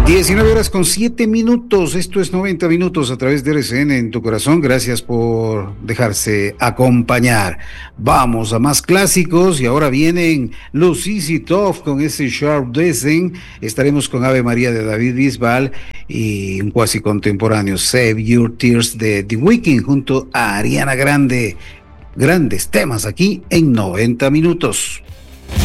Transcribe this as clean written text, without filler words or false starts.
19:07. Esto es 90 minutos a través de RCN en tu corazón. Gracias por dejarse acompañar. Vamos a más clásicos y ahora vienen los ZZ Top con ese Sharp Dressing. Estaremos con Ave María de David Bisbal y un cuasi contemporáneo, Save Your Tears de The Weeknd junto a Ariana Grande. Grandes temas aquí en 90 minutos.